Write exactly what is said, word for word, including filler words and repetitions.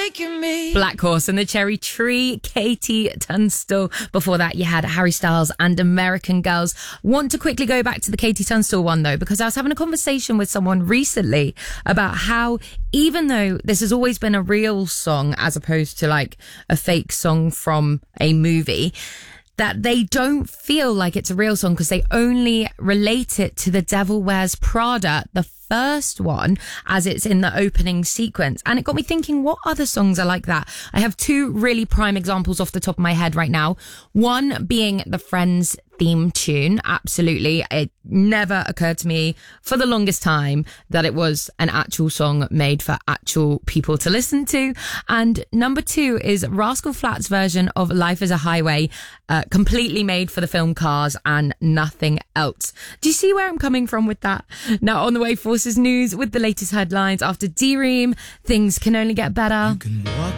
making me. Black Horse and the Cherry Tree, Katie Tunstall. Before that, you had Harry Styles and American Girls. Want to quickly go back to the Katie Tunstall one, though, because I was having a conversation with someone recently about how, even though this has always been a real song as opposed to like a fake song from a movie, that they don't feel like it's a real song because they only relate it to The Devil Wears Prada, the first one, as it's in the opening sequence. And it got me thinking, what other songs are like that? I have two really prime examples off the top of my head right now. One being the Friends theme tune. Absolutely. It never occurred to me for the longest time that it was an actual song made for actual people to listen to. And number two is Rascal Flatts' version of Life is a Highway, uh, completely made for the film Cars and nothing else. Do you see where I'm coming from with that? Now, on the way, Forces News with the latest headlines after D-Ream. Things can only get better. You can walk